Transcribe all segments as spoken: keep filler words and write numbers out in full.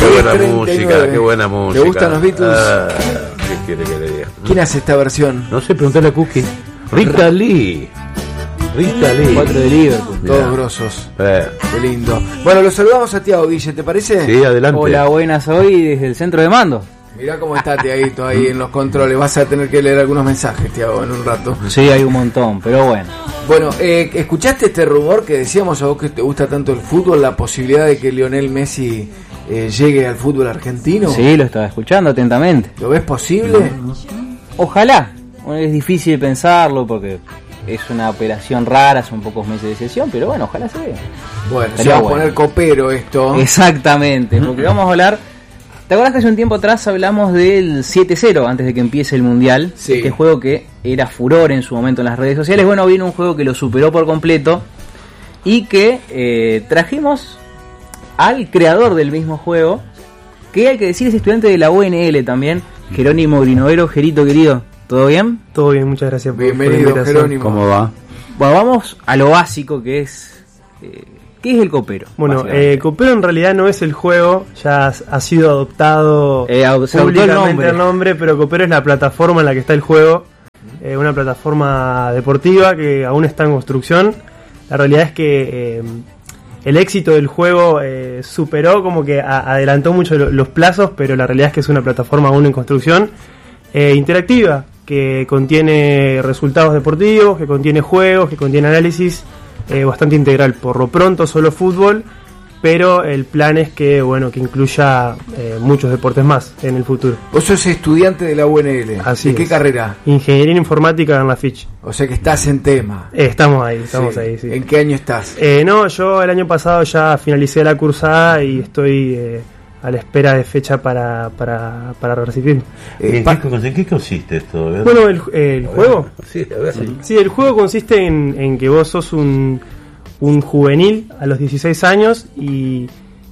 buena música, qué buena música. ¿Te gustan los Beatles? Ah, ¿qué quiere que le diga? ¿Quién hace esta versión? No sé, preguntarle a Cookie. Rita Lee. Rita Lee. Cuatro de Liverpool. Todos grosos. Eh. Qué lindo. Bueno, lo saludamos a Tiago, Guille, ¿te parece? Sí, adelante. Hola, buenas, hoy desde el centro de mando. Mirá cómo está Tiaguito ahí en los controles. Vas a tener que leer algunos mensajes, Tiago, en un rato. Sí, hay un montón, pero bueno. Bueno, eh, ¿escuchaste este rumor que decíamos a vos que te gusta tanto el fútbol? La posibilidad de que Lionel Messi eh, llegue al fútbol argentino. Sí, lo estaba escuchando atentamente. ¿Lo ves posible? Ojalá. Bueno, es difícil pensarlo porque es una operación rara, son pocos meses de sesión, pero bueno, ojalá se vea. Bueno, se va a poner copero esto. Exactamente, porque vamos a hablar... ¿Te acuerdas que hace un tiempo atrás hablamos del siete cero antes de que empiece el Mundial? Sí. Este juego que era furor en su momento en las redes sociales. Bueno, viene un juego que lo superó por completo y que eh, trajimos al creador del mismo juego, que hay que decir es estudiante de la U N L también, Jerónimo Grinovero. Gerito, querido, ¿todo bien? Todo bien, muchas gracias por, Bienvenido, por la Jerónimo. ¿Cómo va? Bueno, vamos a lo básico que es... Eh, ¿Qué es el copero? Bueno, eh, copero en realidad no es el juego, ya ha sido adoptado eh, públicamente el nombre. el nombre, pero copero es la plataforma en la que está el juego, eh, una plataforma deportiva que aún está en construcción. La realidad es que eh, el éxito del juego eh, superó, como que a, adelantó mucho lo, los plazos, pero la realidad es que es una plataforma aún en construcción, eh, interactiva, que contiene resultados deportivos, que contiene juegos, que contiene análisis. Eh, bastante integral, por lo pronto solo fútbol, pero el plan es que bueno que incluya eh, muchos deportes más en el futuro. Vos sos estudiante de la U N L. Así ¿De qué es. carrera? Ingeniería informática en la Fitch. O sea que estás en tema. Eh, estamos ahí, estamos Sí. ahí, sí. ¿En qué año estás? Eh, no, yo el año pasado ya finalicé la cursada y estoy eh, a la espera de fecha para, para, para recibir. Eh, ¿En, pa- qué, ¿En qué consiste esto? A ver. Bueno, el, el juego... Sí, a ver. Sí, el juego consiste en, en que vos sos un, un juvenil a los dieciséis años y,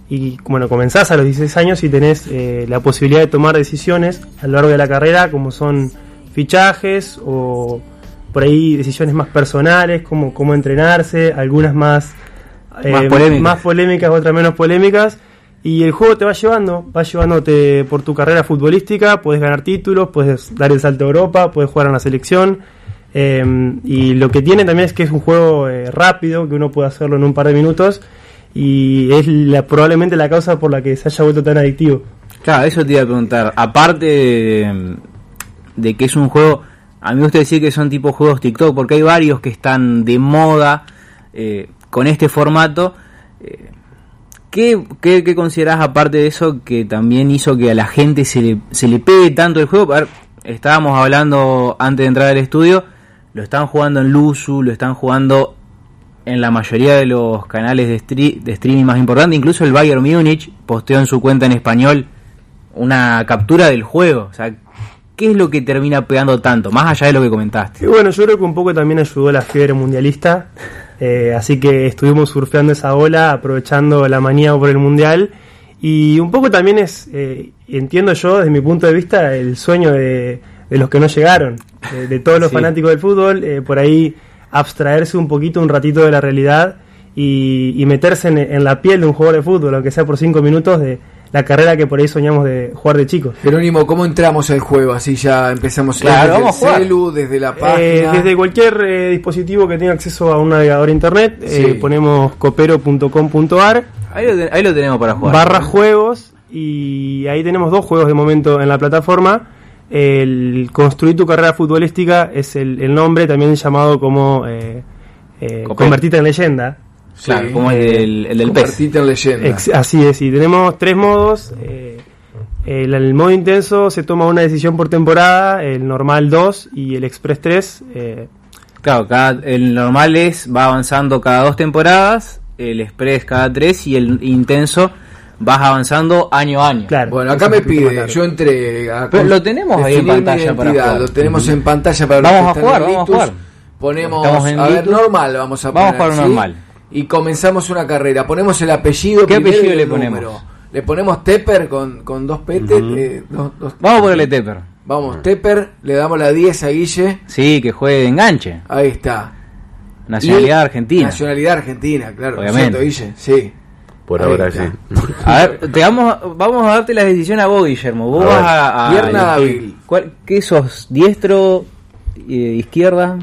y bueno, comenzás a los dieciséis años y tenés eh, la posibilidad de tomar decisiones a lo largo de la carrera, como son fichajes o por ahí decisiones más personales, como cómo entrenarse, algunas más, eh, Más polémicas. más polémicas, otras menos polémicas. Y el juego te va llevando, va llevándote por tu carrera futbolística, puedes ganar títulos, puedes dar el salto a Europa, puedes jugar en la selección. Eh, y lo que tiene también es que es un juego eh, rápido, que uno puede hacerlo en un par de minutos. Y es la, probablemente la causa por la que se haya vuelto tan adictivo. Claro, eso te iba a preguntar. Aparte de, de que es un juego, a mí me gusta decir que son tipo juegos TikTok, porque hay varios que están de moda eh, con este formato. Eh, ¿Qué, qué, ¿Qué considerás aparte de eso que también hizo que a la gente se le, se le pegue tanto el juego? A ver, estábamos hablando antes de entrar al estudio, lo están jugando en Luzu, lo están jugando en la mayoría de los canales de, stre- de streaming más importantes, incluso el Bayern Múnich posteó en su cuenta en español una captura del juego. O sea, ¿qué es lo que termina pegando tanto? Más allá de lo que comentaste. Y bueno, yo creo que un poco también ayudó la fiebre mundialista. Eh, así que estuvimos surfeando esa ola, aprovechando la manía por el mundial. Y un poco también es, eh, entiendo yo, desde mi punto de vista, el sueño de, de los que no llegaron, de, de todos los Sí. fanáticos del fútbol, eh, por ahí abstraerse un poquito, un ratito de la realidad y, y meterse en, en la piel de un jugador de fútbol, aunque sea por cinco minutos, de la carrera que por ahí soñamos de jugar de chicos. Jerónimo, ¿cómo entramos al juego? Así ya empezamos Claro, desde vamos a el jugar. celu, desde la página. Eh, desde cualquier eh, dispositivo que tenga acceso a un navegador internet, Sí. eh, ponemos copero punto com punto ar Ahí lo, te- ahí lo tenemos para jugar. barra juegos y ahí tenemos dos juegos de momento en la plataforma. El Construir tu carrera futbolística es el, el nombre, también llamado como eh, eh, Copero. Convertirte en leyenda. Claro, Sí. como el, el del P E S. Convertite en leyenda. Ex- así es, y tenemos tres modos. eh, el, el modo intenso se toma una decisión por temporada, el normal dos y el express tres. Eh, Claro, cada, el normal es va avanzando cada dos temporadas, el express cada tres y el intenso vas avanzando año a año. claro. Bueno, acá eso me es un poquito pide, más largo. yo entré a Pero lo tenemos ahí en definir mi pantalla para identidad, jugar. Lo tenemos en pantalla para los Vamos que a están jugar, en vamos a Litus. jugar. Ponemos, Estamos en a ver, Litus. normal vamos a Vamos poner, a jugar ¿sí? normal. Y comenzamos una carrera. Ponemos el apellido. ¿Qué primero apellido y le el ponemos? número. Le ponemos Tepper con, con dos petes. Ujú. eh, dos- dos- Vamos a ponerle Tepper. Vamos, Tepper, le damos la diez a Guille. Sí, que juegue de enganche. Ahí está. Nacionalidad Y- argentina. Nacionalidad argentina, claro. Obviamente. ¿Cierto, Guille? Sí. Por Ahí ahora está. sí. A ver, te vamos, vamos a darte la decisión a vos, Guillermo. Vos A vas ver. a, a Pierna elegir. hábil. ¿Cuál- ¿Qué sos? ¿Diestro? Eh, ¿Izquierda?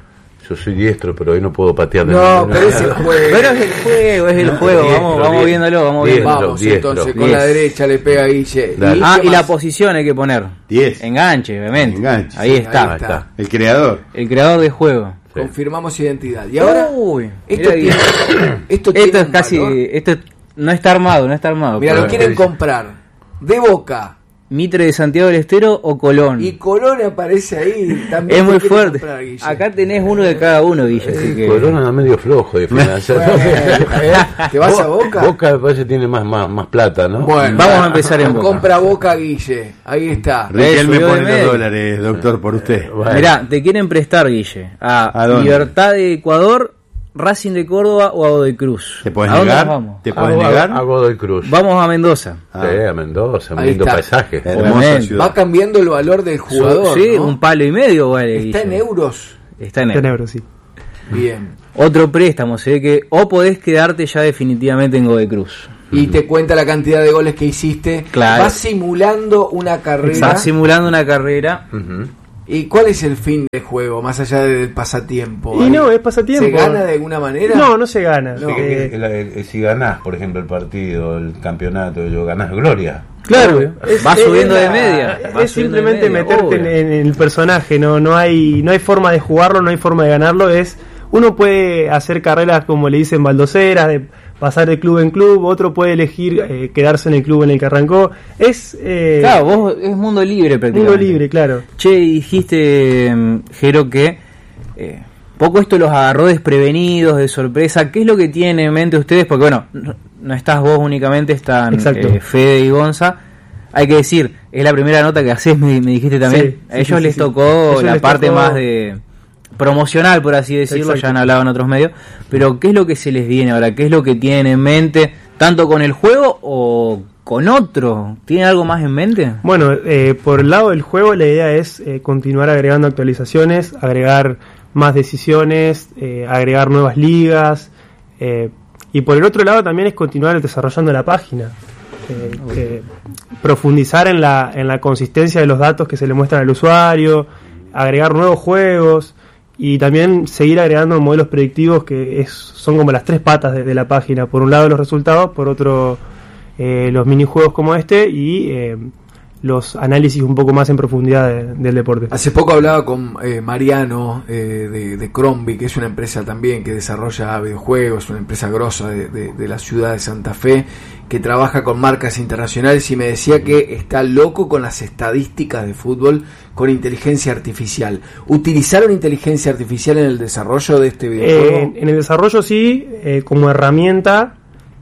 Yo soy diestro, pero hoy no puedo patear de No, ninguna pero es el manera. juego. Pero es el juego, es el No, juego. diestro, Vamos, vamos diestro, viéndolo, vamos diestro. viendo. Vamos diestro. entonces, con Diez. la derecha le pega a Guille. Dale. Ah, ¿qué y la más? posición hay que poner. diez. Enganche, obviamente. Enganche, Ahí sí, está. ahí está. El creador. El creador de juego. Sí. Confirmamos identidad. Y ahora, Uy, esto, mirá, tiene, esto, esto tiene es un casi. valor. Esto no está armado, no está armado. Mira, pero- lo quieren dice? comprar de Boca Mitre de Santiago del Estero o Colón. y Colón aparece ahí. También Es te muy quiere fuerte. comprar, Guille. Acá tenés uno de cada uno, Guille. Así que... Corona anda medio flojo de financiar. Bueno, ¿eh? ¿Te vas a Boca? Boca me parece que tiene más, más, más plata, ¿no? Bueno, Vamos a empezar en Boca. Compra Boca, Guille. Ahí está. Riquelme subió de pone los medio. dólares, doctor, por usted. Bueno. Mirá, te quieren prestar, Guille, a ¿A dónde? Libertad de Ecuador, Racing de Córdoba o a Godoy Cruz. ¿Te puedes ¿A dónde negar? nos vamos? ¿Te puedes Hago- negar? A Godoy Cruz. Vamos a Mendoza. Ah. Sí, a Mendoza, un Ahí lindo está. paisaje. Hermosa Obviamente. ciudad. Va cambiando el valor del jugador. sí, ¿no? un palo y medio vale, Está en Guille. euros. Está en En euros. euros, sí. Bien. Otro préstamo, se ve que o podés quedarte ya definitivamente en Godoy Cruz. Y te cuenta la cantidad de goles que hiciste. Claro. Vas simulando una carrera. Estás simulando una carrera. Ujú. ¿Y cuál es el fin del juego, más allá del pasatiempo? Y Ahí. no, es pasatiempo. ¿Se gana de alguna manera? No, no se gana. No. Eh, El- el- el- si ganás, por ejemplo, el partido, el campeonato, yo ganás gloria. Claro, es- va es- subiendo es de la- media. va Es subiendo de simplemente media, meterte en, obvio. en el personaje, no, no hay, no hay forma de jugarlo, no hay forma de ganarlo. Es uno puede hacer carreras como le dicen baldoceras, de pasar de club en club, otro puede elegir eh, quedarse en el club en el que arrancó. Es eh, Claro, vos es mundo libre prácticamente. mundo libre, claro. Che, dijiste, mm, Jero, que eh, poco esto los agarró desprevenidos, de sorpresa. ¿Qué es lo que tienen en mente ustedes? Porque, bueno, no, no estás vos únicamente, están Exacto. eh, Fede y Gonza. Hay que decir, es la primera nota que haces, me, me dijiste también. Sí, A sí, ellos sí, les sí. tocó A ellos la les parte tocó- más de promocional, por así decirlo, Exacto. ya han hablado en otros medios. Pero, ¿qué es lo que se les viene ahora? ¿Qué es lo que tienen en mente? ¿Tanto con el juego o con otro? ¿Tienen algo más en mente? Bueno, eh, por el lado del juego la idea es eh, continuar agregando actualizaciones, agregar más decisiones, eh, agregar nuevas ligas, eh, y por el otro lado también es continuar desarrollando la página, eh, que profundizar en la, en la consistencia de los datos que se le muestran al usuario, agregar nuevos juegos y también seguir agregando modelos predictivos que es, son como las tres patas de, de la página. Por un lado los resultados, por otro eh, los minijuegos como este y eh, los análisis un poco más en profundidad de- del deporte. Hace poco hablaba con eh, Mariano eh, de, de Crombie, que es una empresa también que desarrolla videojuegos, una empresa grosa de, de- de la ciudad de Santa Fe, que trabaja con marcas internacionales y me decía que está loco con las estadísticas de fútbol con inteligencia artificial. ¿Utilizaron inteligencia artificial en el desarrollo de este videojuego? Eh, en el desarrollo sí, eh, como herramienta,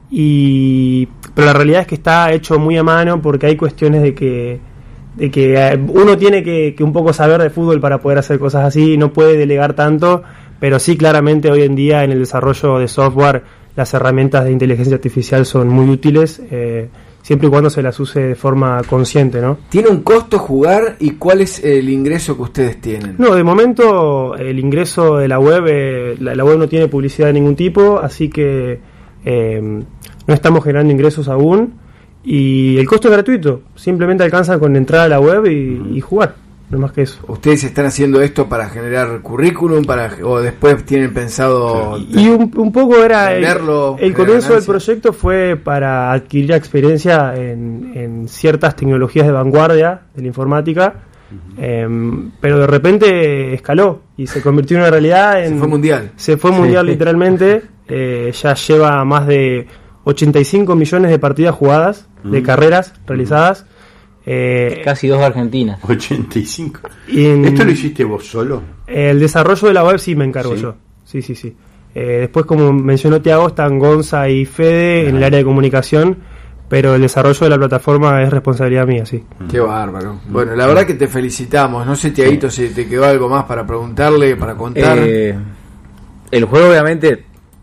y pero la realidad es que está hecho muy a mano porque hay cuestiones de que de que eh, uno tiene que, que un poco saber de fútbol para poder hacer cosas así, no puede delegar tanto, pero sí claramente hoy en día en el desarrollo de software las herramientas de inteligencia artificial son muy útiles, eh, siempre y cuando se las use de forma consciente, ¿no? ¿Tiene un costo jugar y cuál es el ingreso que ustedes tienen? No, de momento el ingreso de la web, eh, la, la web no tiene publicidad de ningún tipo, así que eh, no estamos generando ingresos aún y el costo es gratuito, simplemente alcanza con entrar a la web y, y jugar, no más que eso. ¿Ustedes están haciendo esto para generar currículum para o después tienen pensado Y un, un poco era el, venderlo, el generar comienzo del ganancia? proyecto fue para adquirir experiencia en, en ciertas tecnologías de vanguardia de la informática, eh, pero de repente escaló y se convirtió en una realidad. En, Se fue mundial. Se fue mundial literalmente, eh, ya lleva más de ochenta y cinco millones de partidas jugadas, de carreras realizadas. Eh, Casi dos Argentinas. ochenta y cinco. y en- ¿Esto lo hiciste vos solo? El desarrollo de la web sí me encargo ¿Sí? yo. Sí, sí, sí. Eh, después, como mencionó Tiago, están Gonza y Fede en el área de comunicación, pero el desarrollo de la plataforma es responsabilidad mía, sí. Qué bárbaro. Bueno, la verdad que te felicitamos. No sé, Tiaguito, si te quedó algo más para preguntarle, para contar. Eh, el juego, obviamente,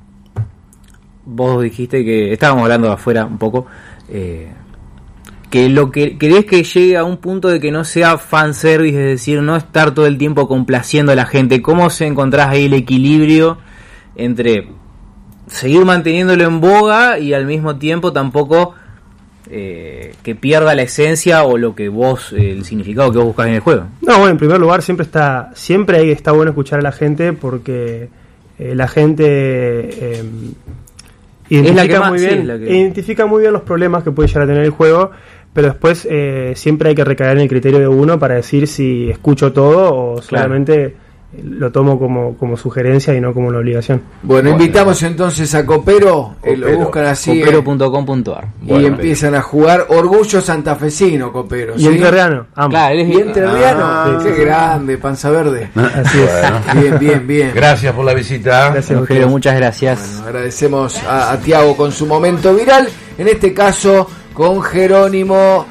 vos dijiste que estábamos hablando afuera un poco, eh, que lo que querés que llegue a un punto de que no sea fanservice, es decir, no estar todo el tiempo complaciendo a la gente. ¿Cómo se encontrás ahí el equilibrio entre seguir manteniéndolo en boga y al mismo tiempo tampoco eh, que pierda la esencia o lo que vos, eh, el significado que vos buscás en el juego. No, bueno, en primer lugar siempre está siempre ahí está bueno escuchar a la gente porque eh, la gente eh, identifica Es la que más- muy sí, bien la que- identifica muy bien los problemas que puede llegar a tener el juego, pero después eh, siempre hay que recaer en el criterio de uno para decir si escucho todo o solamente lo tomo como, como sugerencia y no como una obligación. Bueno, Bueno. invitamos entonces a Copero, eh, lo Copero. buscan así eh, Copero punto com punto ar. y Bueno, empiezan a jugar Orgullo Santafesino, Copero. Y ¿sí? entrerriano, ambos. Claro, él es- Y entrerriano, Ah, qué sí, sí. grande, panza verde. Así es. Bueno. Bien, bien, bien. Gracias por la visita. Gracias a Rogero, ustedes. muchas gracias. Bueno, agradecemos a, a Tiago con su momento viral, en este caso con Jerónimo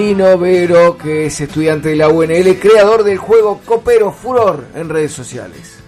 Grinovero, que es estudiante de la U N L, creador del juego Copero Furor en redes sociales.